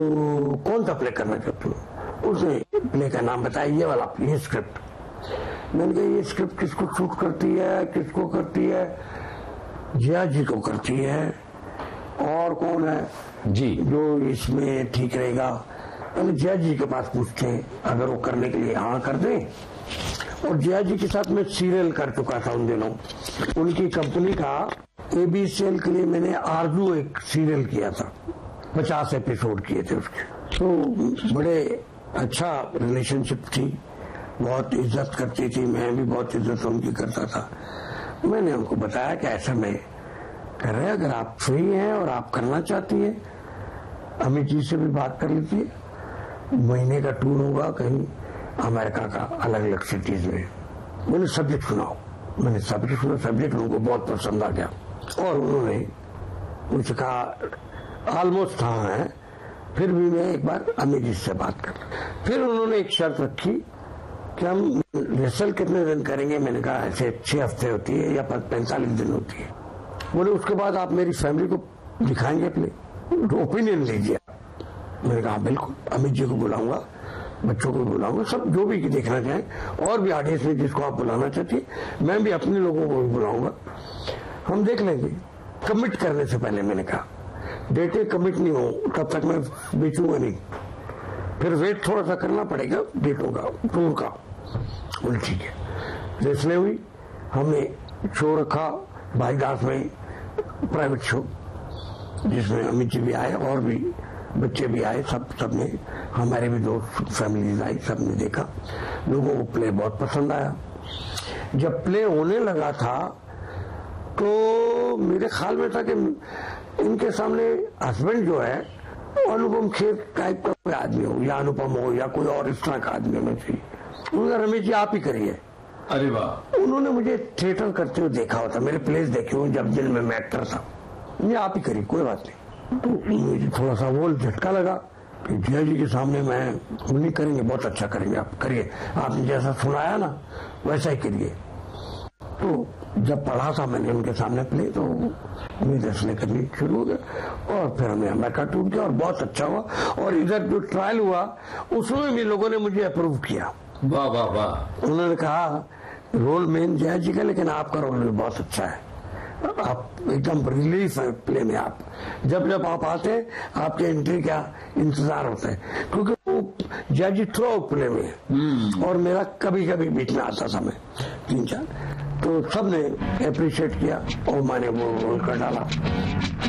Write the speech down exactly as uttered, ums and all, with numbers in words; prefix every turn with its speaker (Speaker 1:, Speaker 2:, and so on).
Speaker 1: तो कौन सा प्ले करना चाहते हो? उसने प्ले का नाम बताया, ये वाला, ये स्क्रिप्ट। मैंने कहा ये स्क्रिप्ट किसको शूट करती है, किसको करती है? जया जी को करती है। और कौन है
Speaker 2: जी
Speaker 1: जो इसमें ठीक रहेगा? मैंने जया जी के पास पूछते हैं, अगर वो करने के लिए हाँ कर दें। और जया जी के साथ मैं सीरियल कर चुका था उन दिनों, उनकी कंपनी का एबीसीएल के लिए मैंने आरजू एक सीरियल किया था, पचास एपिसोड किए थे उसके। तो बड़े अच्छा रिलेशनशिप थी, बहुत इज्जत करती थी, मैं भी बहुत इज्जत उनकी करता था। मैंने उनको बताया कि ऐसा मैं कर रहे, अगर आप फ्री हैं और आप करना चाहती हैं, अमित जी से भी बात कर लीजिए, महीने का टूर होगा कहीं अमेरिका का, अलग अलग सिटीज में। मैंने सब्जेक्ट सुनाओ, मैंने सब्जेक्ट सुना, सब्जेक्ट उनको बहुत पसंद आ गया और उन्होंने मुझसे कहा ऑलमोस्ट हाँ है। फिर भी मैं एक बार अमित जी से बात कर, फिर उन्होंने एक शर्त रखी कि हम रिहर्सल कितने दिन करेंगे? मैंने कहा ऐसे छह हफ्ते होती है या पैंतालीस दिन होती है। बोले उसके बाद आप मेरी फैमिली को दिखाएंगे अपने, तो ओपिनियन लीजिए। मैंने कहा बिल्कुल, अमित जी को बुलाऊंगा, बच्चों को बुलाऊंगा, सब जो भी देखना चाहें, और भी ऑडियंस में जिसको आप बुलाना चाहती, मैं भी अपने लोगों को भी बुलाऊंगा, हम देख लेंगे। कमिट करने से पहले मैंने कहा डेटे कमिट नहीं हो तब तक मैं बेचूंगा नहीं, फिर वेट थोड़ा सा करना पड़ेगा डेटों का, टूर का। बोले ठीक है। फैसले हुई, हमने शो रखा भाईदास में, प्राइवेट शो, जिसमें अमित जी भी आए और भी बच्चे भी आए, सब सब ने, हमारे भी दोस्त फैमिलीज आई, सब ने देखा। लोगों को प्ले बहुत पसंद आया। जब प्ले होने लगा था तो मेरे ख्याल में था कि इनके सामने हस्बैंड जो है अनुपम खेर टाइप का कोई आदमी हो, या अनुपम हो, या कोई और इस तरह का आदमी होना चाहिए। उन्होंने रमेश जी आप ही करिए।
Speaker 2: अरे वाह।
Speaker 1: उन्होंने मुझे थिएटर करते हुए देखा होता, मेरे प्लेस देखे हुए जब दिल में मैं एक्टर था, ये आप ही करिए, कोई बात नहीं। तो मुझे थोड़ा सा वो झटका लगा कि जया जी के सामने मैं नहीं करेंगे, बहुत अच्छा करेंगे, आप करिए, आपने जैसा सुनाया ना वैसा ही करिए। तो जब पढ़ा था मैंने उनके सामने प्ले, तो निर्देशन करनी शुरू हो गया और फिर हमने अमेरिका टूर किया और बहुत अच्छा हुआ। और इधर जो ट्रायल हुआ उसमें भी लोगों ने मुझे अप्रूव किया।
Speaker 2: वाह वाह वाह।
Speaker 1: उन्होंने कहा रोल मेन जया जी का, लेकिन आपका रोल भी बहुत अच्छा है, आप एकदम रिलीफ है प्ले में। आप जब जब आप आते हैं आपके एंट्री का इंतजार होता है, क्योंकि वो जया जी थ्रो प्ले में है और मेरा कभी कभी बीच में आता था, मैं तीन चार, तो सबने अप्रिशिएट किया और मैंने वो रोल कर डाला।